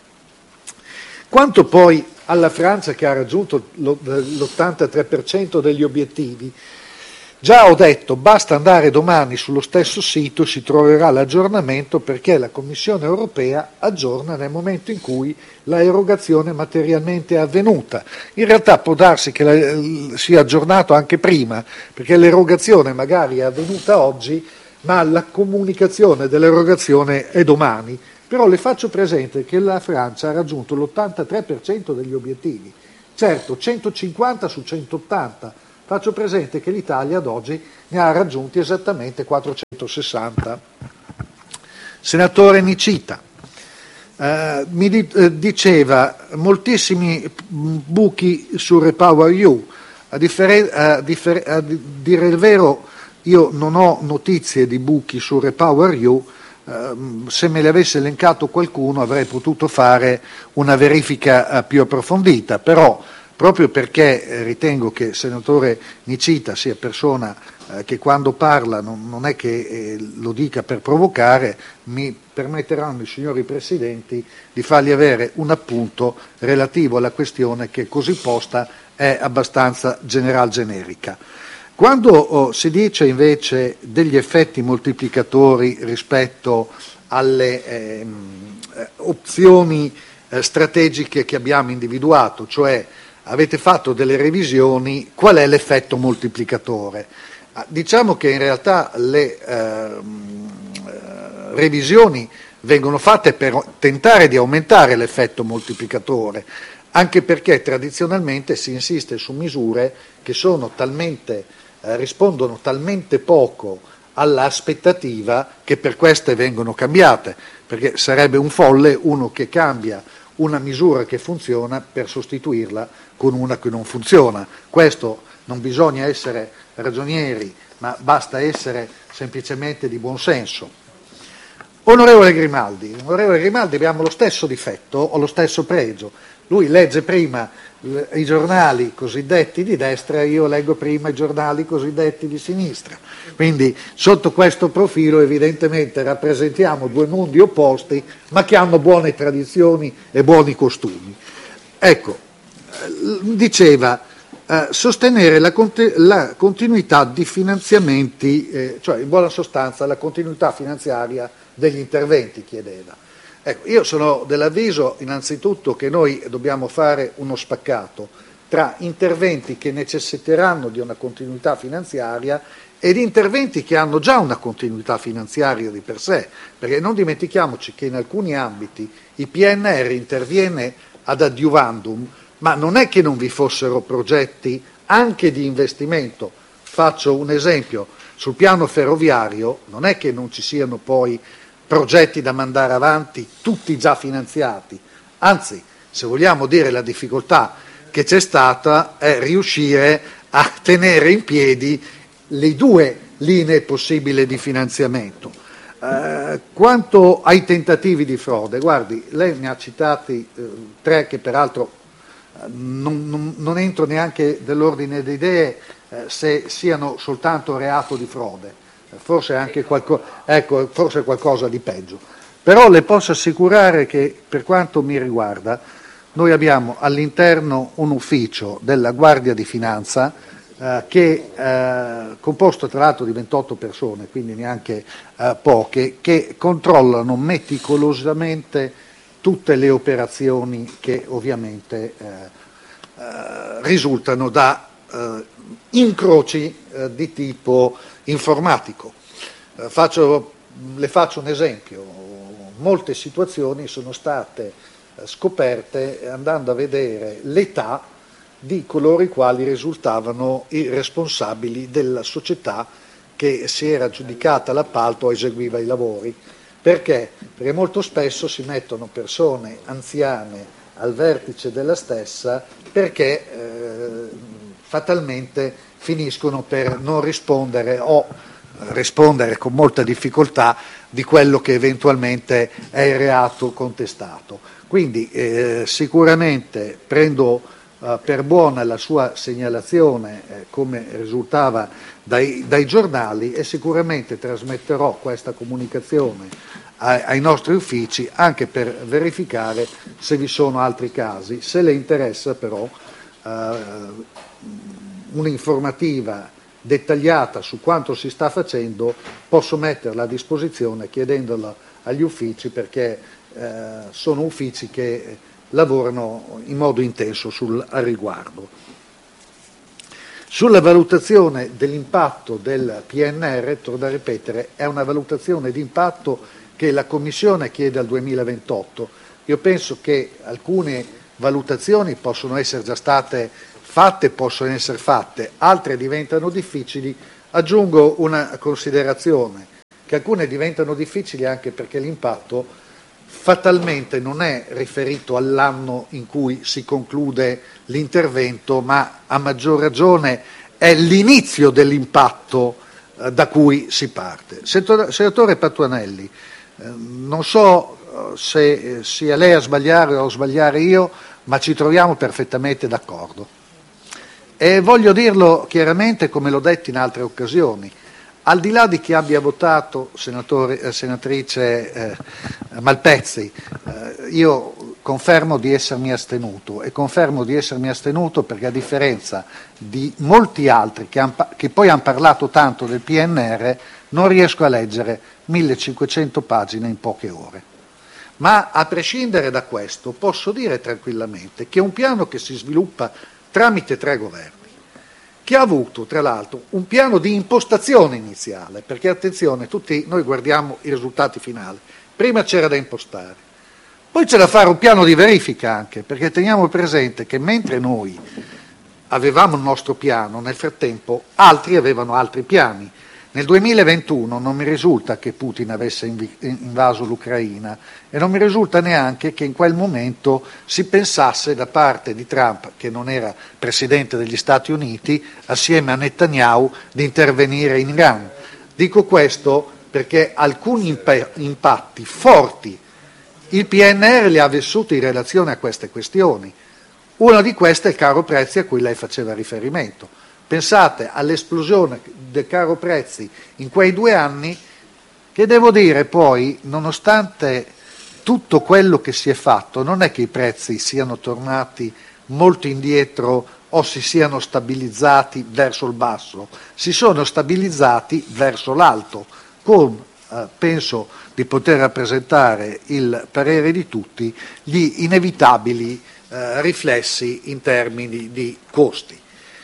Quanto poi alla Francia, che ha raggiunto l'ottantatré per cento degli obiettivi, Già ho detto, basta andare domani sullo stesso sito, si troverà l'aggiornamento, perché la Commissione europea aggiorna nel momento in cui la erogazione materialmente è avvenuta. In realtà può darsi che la, sia aggiornato anche prima, perché l'erogazione magari è avvenuta oggi, ma la comunicazione dell'erogazione è domani. Però le faccio presente che la Francia ha raggiunto l'ottantatré per cento degli obiettivi. Certo, centocinquanta su centottanta. Faccio presente che l'Italia ad oggi ne ha raggiunti esattamente quattrocentosessanta. Senatore Nicita, eh, mi di, eh, diceva moltissimi buchi su REPowerEU. A, differen- a, differ- a dire il vero, io non ho notizie di buchi su REPowerEU. Uh, se me le avesse elencato qualcuno avrei potuto fare una verifica uh, più approfondita, però proprio perché eh, ritengo che il senatore Nicita sia persona eh, che quando parla non, non è che eh, lo dica per provocare, mi permetteranno i signori Presidenti di fargli avere un appunto relativo alla questione che così posta è abbastanza general generica. Quando oh, si dice invece degli effetti moltiplicatori rispetto alle eh, opzioni eh, strategiche che abbiamo individuato, cioè avete fatto delle revisioni, qual è l'effetto moltiplicatore? Diciamo che in realtà le eh, revisioni vengono fatte per tentare di aumentare l'effetto moltiplicatore, anche perché tradizionalmente si insiste su misure che sono talmente, eh, rispondono talmente poco all'aspettativa che per queste vengono cambiate, perché sarebbe un folle uno che cambia una misura che funziona per sostituirla con una che non funziona. Questo non bisogna essere ragionieri, ma basta essere semplicemente di buon senso. Onorevole Grimaldi, onorevole Grimaldi, abbiamo lo stesso difetto o lo stesso pregio. Lui legge prima i giornali cosiddetti di destra e io leggo prima i giornali cosiddetti di sinistra. Quindi sotto questo profilo evidentemente rappresentiamo due mondi opposti, ma che hanno buone tradizioni e buoni costumi. Ecco, diceva eh, sostenere la, conte- la continuità di finanziamenti, eh, cioè in buona sostanza la continuità finanziaria degli interventi, chiedeva. Ecco, io sono dell'avviso innanzitutto che noi dobbiamo fare uno spaccato tra interventi che necessiteranno di una continuità finanziaria ed interventi che hanno già una continuità finanziaria di per sé, perché non dimentichiamoci che in alcuni ambiti il P N R interviene ad adiuvandum, ma non è che non vi fossero progetti anche di investimento. Faccio un esempio, sul piano ferroviario non è che non ci siano poi progetti da mandare avanti, tutti già finanziati, anzi, se vogliamo dire la difficoltà che c'è stata è riuscire a tenere in piedi le due linee possibili di finanziamento. Eh, quanto ai tentativi di frode, guardi, lei ne ha citati eh, tre che peraltro eh, non, non, non entro neanche dell'ordine di idee eh, se siano soltanto reato di frode. Forse anche qualco, ecco, forse qualcosa di peggio. Però le posso assicurare che per quanto mi riguarda noi abbiamo all'interno un ufficio della Guardia di Finanza eh, che eh, composto tra l'altro di ventotto persone, quindi neanche eh, poche, che controllano meticolosamente tutte le operazioni che ovviamente eh, eh, risultano da eh, incroci eh, di tipo informatico. Eh, faccio, le faccio un esempio, molte situazioni sono state eh, scoperte andando a vedere l'età di coloro i quali risultavano i responsabili della società che si era aggiudicata l'appalto o eseguiva i lavori. Perché? Perché molto spesso si mettono persone anziane al vertice della stessa perché eh, fatalmente finiscono per non rispondere o rispondere con molta difficoltà di quello che eventualmente è il reato contestato. Quindi eh, sicuramente prendo eh, per buona la sua segnalazione eh, come risultava dai, dai giornali e sicuramente trasmetterò questa comunicazione ai, ai nostri uffici anche per verificare se vi sono altri casi. Se le interessa però eh, un'informativa dettagliata su quanto si sta facendo, posso metterla a disposizione chiedendola agli uffici, perché eh, sono uffici che lavorano in modo intenso sul, al riguardo. Sulla valutazione dell'impatto del P N R R, torno a ripetere, è una valutazione di impatto che la Commissione chiede al duemilaventotto. Io penso che alcune valutazioni possono essere già state fatte, possono essere fatte, altre diventano difficili. Aggiungo una considerazione, che alcune diventano difficili anche perché l'impatto fatalmente non è riferito all'anno in cui si conclude l'intervento, ma a maggior ragione è l'inizio dell'impatto eh, da cui si parte. Senatore Patuanelli, eh, non so eh, se eh, sia lei a sbagliare o a sbagliare io, ma ci troviamo perfettamente d'accordo. E voglio dirlo chiaramente, come l'ho detto in altre occasioni, al di là di chi abbia votato, senatore, eh, senatrice eh, Malpezzi, eh, io confermo di essermi astenuto e confermo di essermi astenuto perché, a differenza di molti altri che, han, che poi hanno parlato tanto del P N R R, non riesco a leggere millecinquecento pagine in poche ore. Ma a prescindere da questo posso dire tranquillamente che è un piano che si sviluppa tramite tre governi, che ha avuto tra l'altro un piano di impostazione iniziale, perché attenzione, tutti noi guardiamo i risultati finali, prima c'era da impostare, poi c'è da fare un piano di verifica anche, perché teniamo presente che mentre noi avevamo il nostro piano, nel frattempo altri avevano altri piani. Nel duemilaventuno non mi risulta che Putin avesse invaso l'Ucraina e non mi risulta neanche che in quel momento si pensasse da parte di Trump, che non era Presidente degli Stati Uniti, assieme a Netanyahu, di intervenire in Iran. Dico questo perché alcuni imp- impatti forti il P N R R li ha vissuti in relazione a queste questioni. Una di queste è il caro prezzi a cui lei faceva riferimento. Pensate all'esplosione del caro prezzi in quei due anni che, devo dire, poi, nonostante tutto quello che si è fatto, non è che i prezzi siano tornati molto indietro o si siano stabilizzati verso il basso, si sono stabilizzati verso l'alto, con, eh, penso di poter rappresentare il parere di tutti, gli inevitabili eh, riflessi in termini di costi.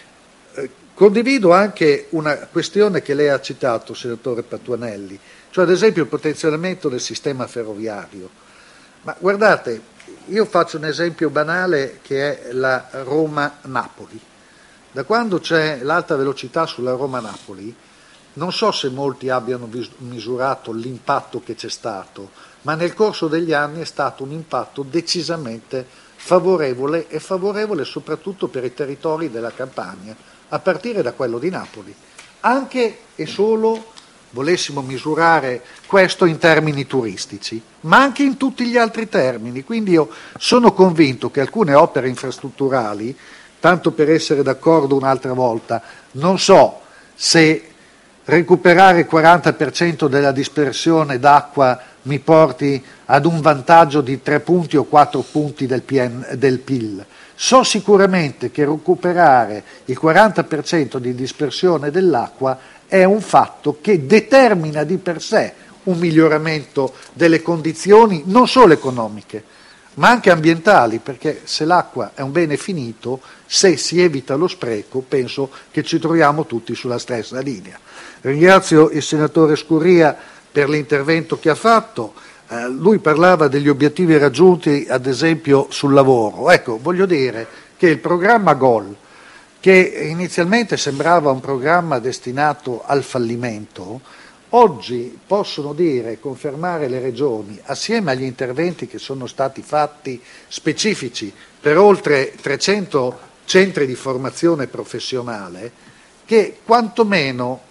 Condivido anche una questione che lei ha citato, senatore Patuanelli, cioè ad esempio il potenzionamento del sistema ferroviario. Ma guardate, io faccio un esempio banale che è la Roma-Napoli. Da quando c'è l'alta velocità sulla Roma-Napoli, non so se molti abbiano misurato l'impatto che c'è stato, ma nel corso degli anni è stato un impatto decisamente favorevole e favorevole soprattutto per i territori della Campania, a partire da quello di Napoli, anche e solo volessimo misurare questo in termini turistici, ma anche in tutti gli altri termini. Quindi io sono convinto che alcune opere infrastrutturali, tanto per essere d'accordo un'altra volta, non so se recuperare il quaranta per cento della dispersione d'acqua mi porti ad un vantaggio di tre punti o quattro punti del, P N, del P I L. So sicuramente che recuperare il quaranta per cento di dispersione dell'acqua è un fatto che determina di per sé un miglioramento delle condizioni non solo economiche, ma anche ambientali, perché se l'acqua è un bene finito, se si evita lo spreco, penso che ci troviamo tutti sulla stessa linea. Ringrazio il senatore Scurria per l'intervento che ha fatto. Eh, lui parlava degli obiettivi raggiunti, ad esempio sul lavoro. Ecco, voglio dire che il programma GOL, che inizialmente sembrava un programma destinato al fallimento, oggi possono dire e confermare le regioni, assieme agli interventi che sono stati fatti specifici per oltre trecento centri di formazione professionale, che quantomeno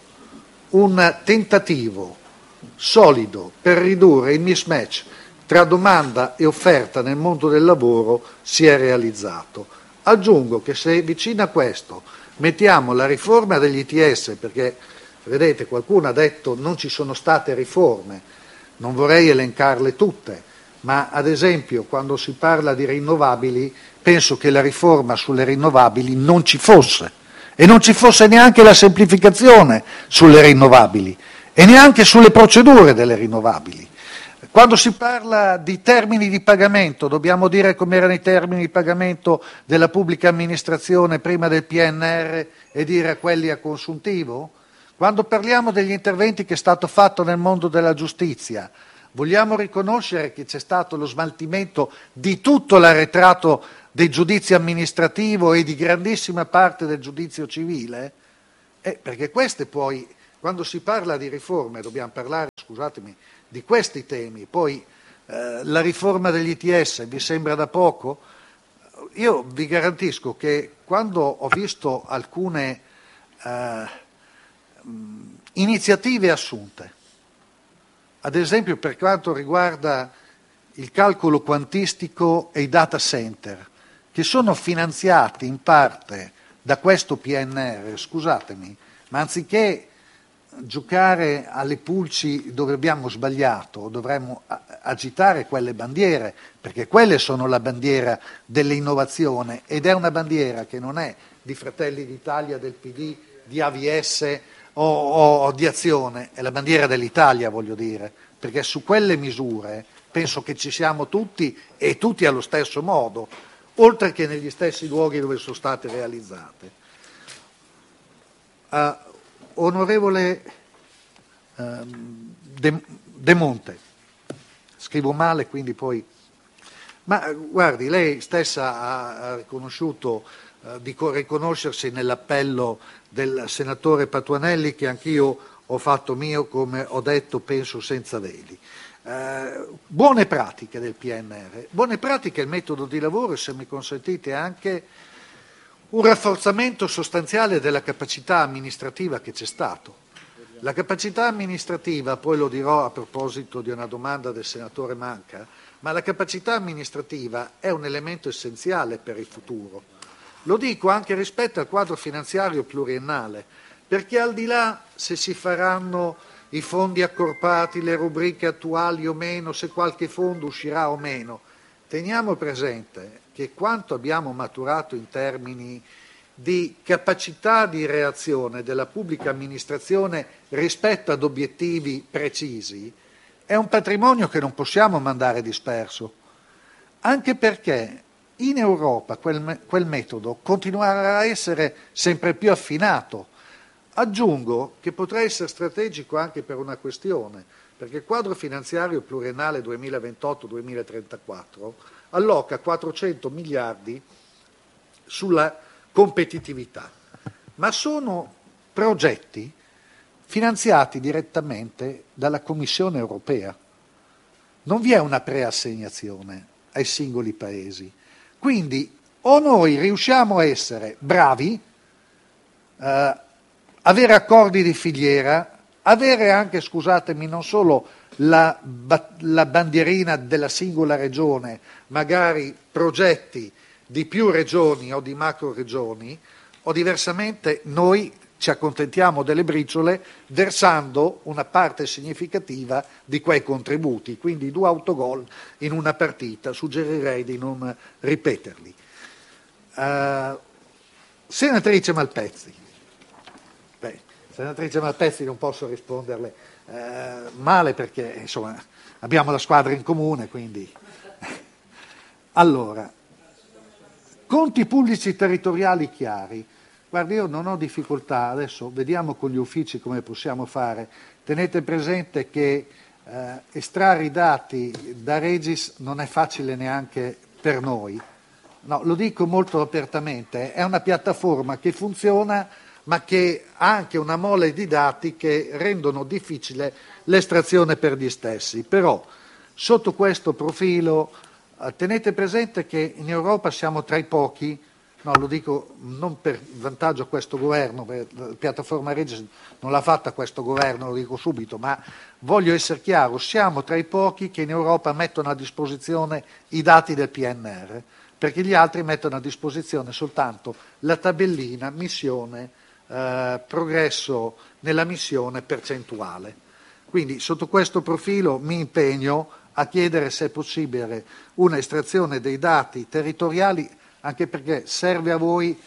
un tentativo solido per ridurre il mismatch tra domanda e offerta nel mondo del lavoro si è realizzato. Aggiungo che se vicino a questo mettiamo la riforma degli I T S, perché vedete qualcuno ha detto non ci sono state riforme, non vorrei elencarle tutte, ma ad esempio quando si parla di rinnovabili penso che la riforma sulle rinnovabili non ci fosse e non ci fosse neanche la semplificazione sulle rinnovabili e neanche sulle procedure delle rinnovabili. Quando si parla di termini di pagamento, dobbiamo dire come erano i termini di pagamento della pubblica amministrazione prima del P N R e dire quelli a consuntivo? Quando parliamo degli interventi che è stato fatto nel mondo della giustizia, vogliamo riconoscere che c'è stato lo smaltimento di tutto l'arretrato del giudizio amministrativo e di grandissima parte del giudizio civile? Eh, perché queste poi, quando si parla di riforme, dobbiamo parlare, scusatemi, di questi temi. Poi eh, la riforma degli I T S vi sembra da poco? Io vi garantisco che quando ho visto alcune eh, iniziative assunte, ad esempio per quanto riguarda il calcolo quantistico e i data center, che sono finanziati in parte da questo P N R, scusatemi, ma anziché giocare alle pulci dove abbiamo sbagliato, dovremmo agitare quelle bandiere, perché quelle sono la bandiera dell'innovazione ed è una bandiera che non è di Fratelli d'Italia, del P D, di A V S o, o, o di Azione, è la bandiera dell'Italia, voglio dire, perché su quelle misure penso che ci siamo tutti e tutti allo stesso modo, oltre che negli stessi luoghi dove sono state realizzate. Uh, Onorevole uh, De, De Monte, scrivo male quindi poi, ma guardi, lei stessa ha, ha riconosciuto uh, di riconoscersi nell'appello del senatore Patuanelli, che anch'io ho fatto mio, come ho detto, penso senza veli. Eh, buone pratiche del P N R, buone pratiche il metodo di lavoro e, se mi consentite, anche un rafforzamento sostanziale della capacità amministrativa che c'è stato. La capacità amministrativa, poi lo dirò a proposito di una domanda del senatore Manca, ma la capacità amministrativa è un elemento essenziale per il futuro. Lo dico anche rispetto al quadro finanziario pluriennale, perché al di là se si faranno i fondi accorpati, le rubriche attuali o meno, se qualche fondo uscirà o meno, teniamo presente che quanto abbiamo maturato in termini di capacità di reazione della pubblica amministrazione rispetto ad obiettivi precisi è un patrimonio che non possiamo mandare disperso, anche perché in Europa quel, quel metodo continuerà a essere sempre più affinato. Aggiungo che potrà essere strategico anche per una questione, perché il quadro finanziario pluriennale duemilaventotto duemilatrentaquattro alloca quattrocento miliardi sulla competitività, ma sono progetti finanziati direttamente dalla Commissione europea. Non vi è una preassegnazione ai singoli paesi. Quindi o noi riusciamo a essere bravi, eh, avere accordi di filiera, avere anche, scusatemi, non solo la, la bandierina della singola regione, magari progetti di più regioni o di macro regioni, o diversamente noi ci accontentiamo delle briciole versando una parte significativa di quei contributi, quindi due autogol in una partita, suggerirei di non ripeterli. Uh, senatrice Malpezzi, beh, senatrice Malpezzi non posso risponderle uh, male perché insomma abbiamo la squadra in comune, quindi allora, conti pubblici territoriali chiari. Guardi, io non ho difficoltà, adesso vediamo con gli uffici come possiamo fare. Tenete presente che eh, estrarre i dati da Regis non è facile neanche per noi. No, lo dico molto apertamente, è una piattaforma che funziona ma che ha anche una mole di dati che rendono difficile l'estrazione per gli stessi. Però sotto questo profilo eh, tenete presente che in Europa siamo tra i pochi. No, lo dico non per vantaggio a questo governo, perché la piattaforma Regis non l'ha fatta questo governo, lo dico subito, ma voglio essere chiaro, siamo tra i pochi che in Europa mettono a disposizione i dati del P N R, perché gli altri mettono a disposizione soltanto la tabellina, missione, eh, progresso nella missione percentuale. Quindi sotto questo profilo mi impegno a chiedere se è possibile una estrazione dei dati territoriali, anche perché serve a voi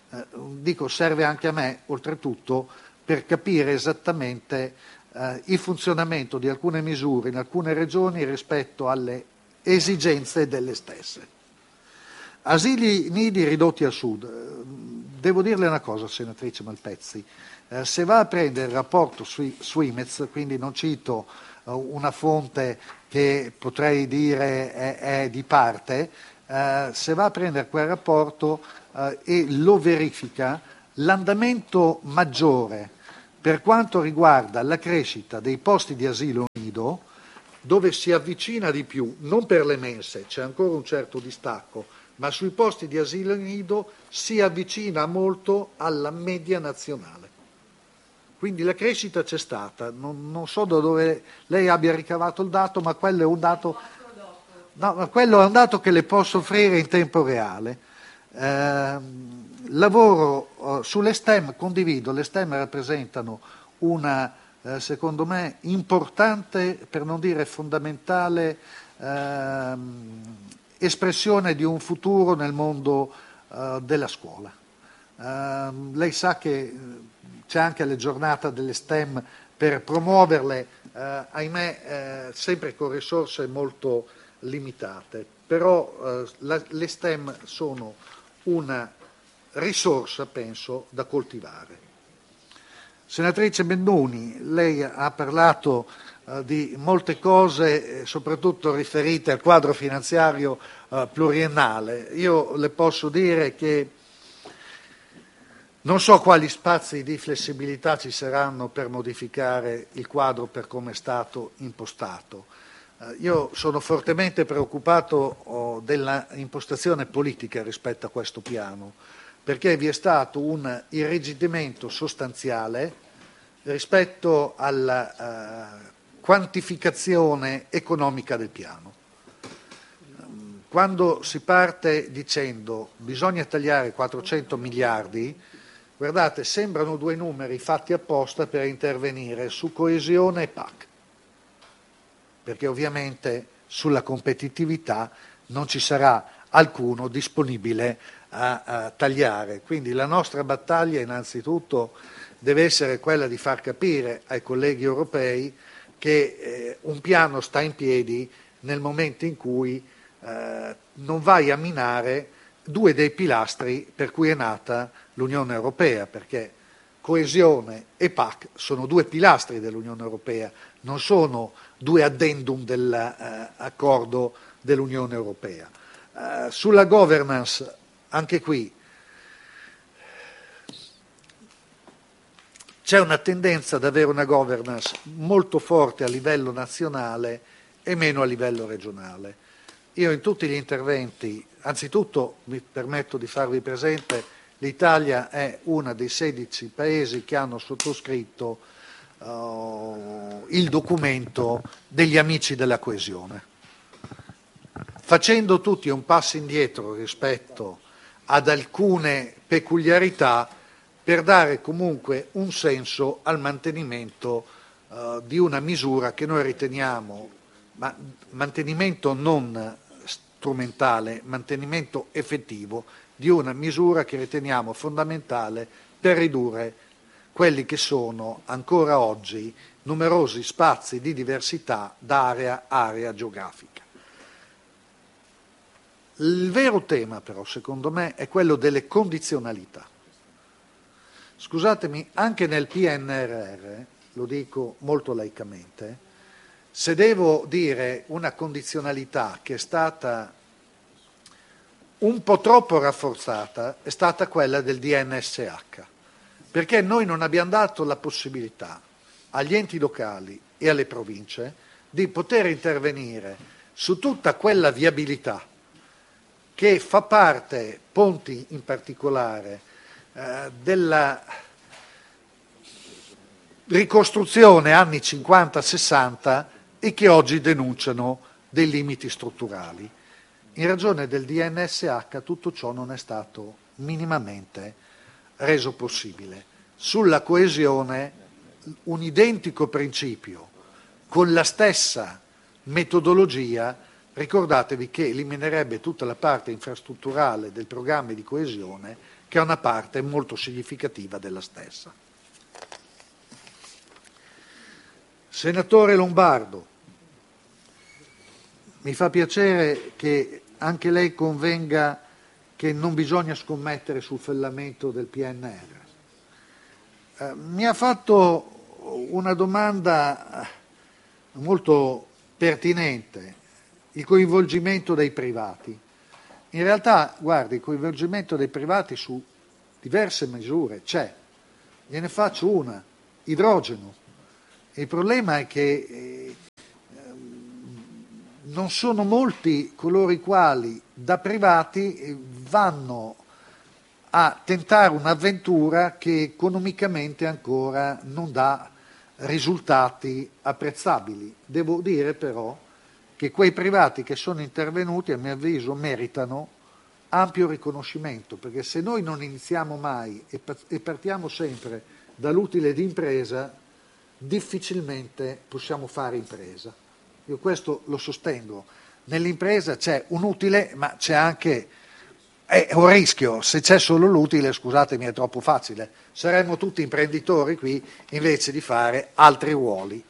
eh, dico serve anche a me, oltretutto, per capire esattamente eh, il funzionamento di alcune misure in alcune regioni rispetto alle esigenze delle stesse. Asili nidi ridotti al sud. Devo dirle una cosa, senatrice Malpezzi. Eh, se va a prendere il rapporto sui Swimez, quindi non cito uh, una fonte che potrei dire è, è di parte, uh, se va a prendere quel rapporto uh, e lo verifica, l'andamento maggiore per quanto riguarda la crescita dei posti di asilo nido, dove si avvicina di più, non per le mense, c'è ancora un certo distacco, ma sui posti di asilo nido si avvicina molto alla media nazionale. Quindi la crescita c'è stata, non, non so da dove lei abbia ricavato il dato, ma quello è un dato, no, ma quello è un dato che le posso offrire in tempo reale. Eh, lavoro eh, sulle STEM, condivido, le STEM rappresentano una, eh, secondo me, importante, per non dire fondamentale, eh, espressione di un futuro nel mondo eh, della scuola. Eh, lei sa che c'è anche la giornata delle STEM per promuoverle, eh, ahimè, eh, sempre con risorse molto limitate, però eh, la, le STEM sono una risorsa, penso, da coltivare. Senatrice Bennuni, lei ha parlato eh, di molte cose, eh, soprattutto riferite al quadro finanziario eh, pluriennale. Io le posso dire che non so quali spazi di flessibilità ci saranno per modificare il quadro per come è stato impostato. Eh, io sono fortemente preoccupato oh, della impostazione politica rispetto a questo piano, perché vi è stato un irrigidimento sostanziale rispetto alla eh, quantificazione economica del piano. Quando si parte dicendo bisogna tagliare quattrocento miliardi, guardate, sembrano due numeri fatti apposta per intervenire su coesione e P A C, perché ovviamente sulla competitività non ci sarà alcuno disponibile a, a tagliare. Quindi la nostra battaglia innanzitutto deve essere quella di far capire ai colleghi europei che eh, un piano sta in piedi nel momento in cui eh, non vai a minare due dei pilastri per cui è nata l'Unione Europea, perché coesione e P A C sono due pilastri dell'Unione Europea, non sono due addendum dell'accordo eh, dell'Unione Europea. Eh, sulla governance, anche qui, c'è una tendenza ad avere una governance molto forte a livello nazionale e meno a livello regionale. Io in tutti gli interventi, anzitutto mi permetto di farvi presente, l'Italia è uno dei sedici paesi che hanno sottoscritto uh, il documento degli amici della coesione, facendo tutti un passo indietro rispetto ad alcune peculiarità per dare comunque un senso al mantenimento uh, di una misura che noi riteniamo, ma mantenimento non strumentale, mantenimento effettivo di una misura che riteniamo fondamentale per ridurre quelli che sono ancora oggi numerosi spazi di diversità da area a area geografica. Il vero tema però, secondo me, è quello delle condizionalità. Scusatemi, anche nel P N R R, lo dico molto laicamente, se devo dire una condizionalità che è stata un po' troppo rafforzata, è stata quella del D N S H, perché noi non abbiamo dato la possibilità agli enti locali e alle province di poter intervenire su tutta quella viabilità che fa parte, ponti in particolare, eh, della ricostruzione anni cinquanta sessanta e che oggi denunciano dei limiti strutturali. In ragione del D N S H tutto ciò non è stato minimamente reso possibile. Sulla coesione un identico principio, con la stessa metodologia, ricordatevi che eliminerebbe tutta la parte infrastrutturale del programma di coesione che è una parte molto significativa della stessa. Senatore Lombardo, mi fa piacere che anche lei convenga che non bisogna scommettere sul fallimento del P N R. Eh, mi ha fatto una domanda molto pertinente, il coinvolgimento dei privati. In realtà, guardi, il coinvolgimento dei privati su diverse misure c'è. Gliene faccio una, idrogeno. Il problema è che eh, non sono molti coloro i quali da privati vanno a tentare un'avventura che economicamente ancora non dà risultati apprezzabili. Devo dire però che quei privati che sono intervenuti, a mio avviso, meritano ampio riconoscimento, perché se noi non iniziamo mai e partiamo sempre dall'utile d'impresa, difficilmente possiamo fare impresa. Io questo lo sostengo. Nell'impresa c'è un utile, ma c'è anche è un rischio. Se c'è solo l'utile, scusatemi, è troppo facile. Saremmo tutti imprenditori qui invece di fare altri ruoli.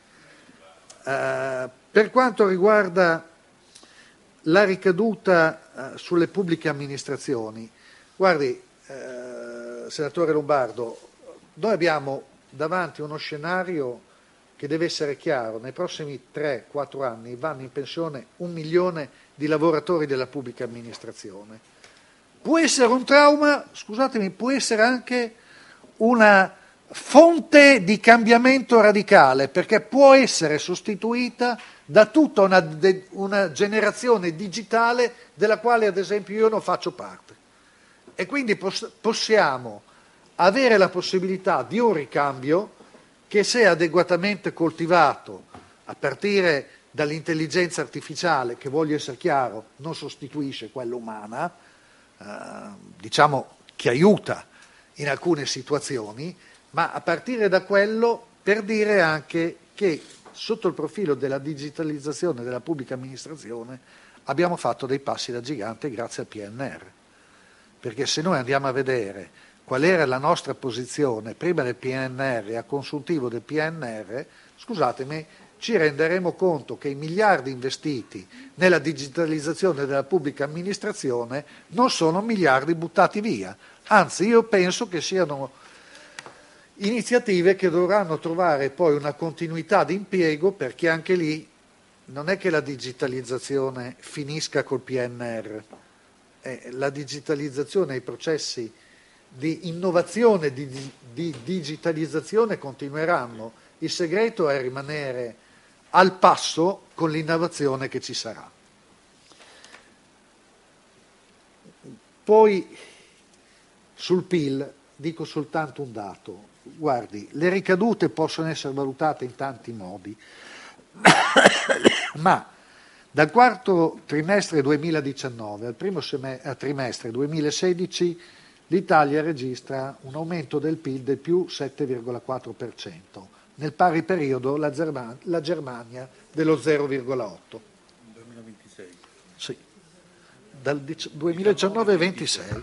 Uh, per quanto riguarda la ricaduta uh, sulle pubbliche amministrazioni, guardi, uh, senatore Lombardo, noi abbiamo davanti uno scenario che deve essere chiaro. Nei prossimi tre quattro anni vanno in pensione un milione di lavoratori della pubblica amministrazione. Può essere un trauma, scusatemi, può essere anche una fonte di cambiamento radicale, perché può essere sostituita da tutta una, de, una generazione digitale della quale ad esempio io non faccio parte. E quindi poss- possiamo avere la possibilità di un ricambio che, se adeguatamente coltivato, a partire dall'intelligenza artificiale, che, voglio essere chiaro, non sostituisce quella umana, eh, diciamo che aiuta in alcune situazioni, ma a partire da quello, per dire anche che sotto il profilo della digitalizzazione della pubblica amministrazione abbiamo fatto dei passi da gigante grazie al P N R. Perché se noi andiamo a vedere qual era la nostra posizione prima del P N R e a consuntivo del P N R, scusatemi, ci renderemo conto che i miliardi investiti nella digitalizzazione della pubblica amministrazione non sono miliardi buttati via. Anzi, io penso che siano iniziative che dovranno trovare poi una continuità di impiego, perché anche lì non è che la digitalizzazione finisca col P N R. Eh, la digitalizzazione e i processi di innovazione, di, di digitalizzazione continueranno. Il segreto è rimanere al passo con l'innovazione che ci sarà. Poi sul P I L dico soltanto un dato. Guardi, le ricadute possono essere valutate in tanti modi, ma dal quarto trimestre duemiladiciannove al primo sem- trimestre duemilasedici l'Italia registra un aumento del P I L del più sette virgola quattro per cento, nel pari periodo la, German- la Germania dello zero virgola otto per cento. duemilaventisei Sì, dal duemiladiciannove ventisei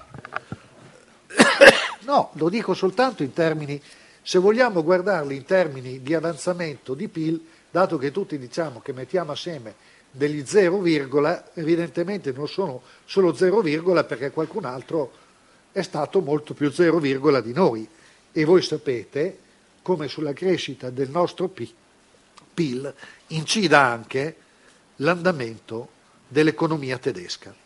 No, lo dico soltanto in termini, se vogliamo guardarli in termini di avanzamento di P I L, dato che tutti diciamo che mettiamo assieme degli zero, evidentemente non sono solo zero, perché qualcun altro è stato molto più zero di noi. E voi sapete come sulla crescita del nostro P I L incida anche l'andamento dell'economia tedesca.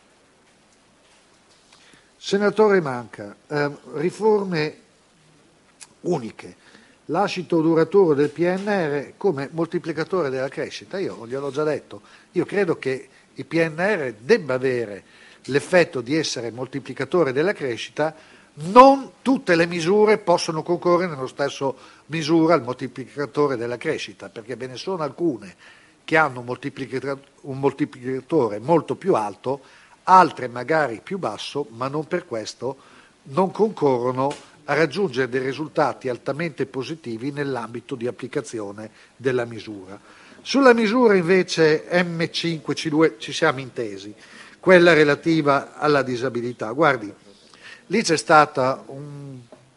Senatore Manca, eh, riforme uniche, lascito duraturo del P N R come moltiplicatore della crescita. Io gliel'ho già detto, io credo che il P N R debba avere l'effetto di essere moltiplicatore della crescita. Non tutte le misure possono concorrere nello stesso misura al moltiplicatore della crescita, perché ve ne sono alcune che hanno un moltiplicatore, un moltiplicatore molto più alto, altre magari più basso, ma non per questo non concorrono a raggiungere dei risultati altamente positivi nell'ambito di applicazione della misura. Sulla misura invece M cinque C due ci siamo intesi, quella relativa alla disabilità. Guardi, lì c'è stata un,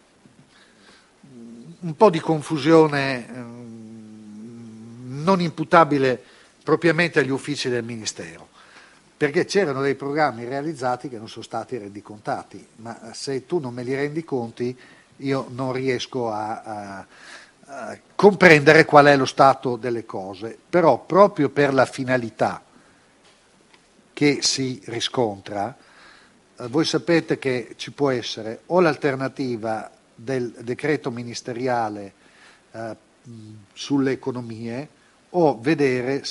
un po' di confusione eh, non imputabile propriamente agli uffici del Ministero, perché c'erano dei programmi realizzati che non sono stati rendicontati, ma se tu non me li rendi conti io non riesco a, a, a comprendere qual è lo stato delle cose. Però proprio per la finalità che si riscontra, eh, voi sapete che ci può essere o l'alternativa del decreto ministeriale eh, sulle economie, o vedere